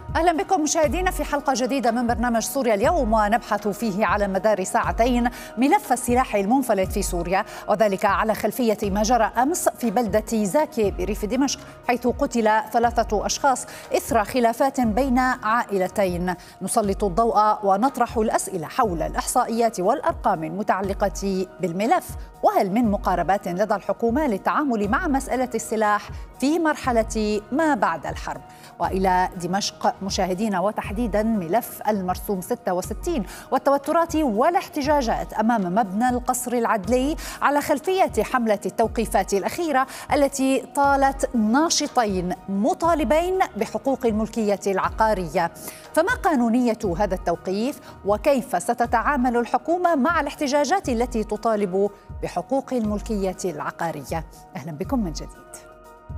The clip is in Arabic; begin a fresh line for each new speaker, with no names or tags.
أهلا بكم مشاهدينا في حلقة جديدة من برنامج سوريا اليوم، ونبحث فيه على مدار ساعتين ملف السلاح المنفلت في سوريا، وذلك على خلفية ما جرى أمس في بلدة زاكي بريف دمشق، حيث قتل 3 أشخاص إثر خلافات بين عائلتين. نسلط الضوء ونطرح الأسئلة حول الإحصائيات والأرقام المتعلقة بالملف، وهل من مقاربات لدى الحكومة للتعامل مع مسألة السلاح في مرحلة ما بعد الحرب. وإلى دمشق مشاهدينا، وتحديدا ملف المرسوم 66 والتوترات والاحتجاجات أمام مبنى القصر العدلي على خلفية حملة التوقيفات الأخيرة التي طالت ناشطين مطالبين بحقوق الملكية العقارية. فما قانونية هذا التوقيف، وكيف ستتعامل الحكومة مع الاحتجاجات التي تطالب بحقوق الملكية العقارية؟ أهلا بكم من جديد.